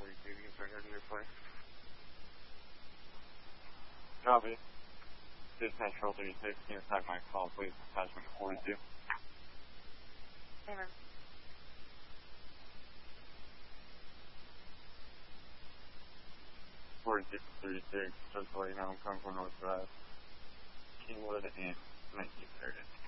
42, you can start heading your way. Copy. Dispatch Control 36, can you attack my call, please? Attachment 42. Amen. 4636, just to let you know, I'm coming from Northwest, Kingwood and 1930.